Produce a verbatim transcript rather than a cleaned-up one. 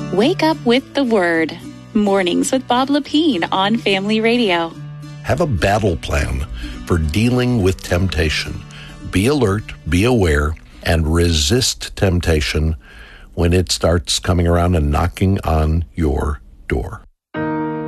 Wake up with the Word. Mornings with Bob Lepine on Family Radio. Have a battle plan for dealing with temptation. Be alert, be aware, and resist temptation when it starts coming around and knocking on your door.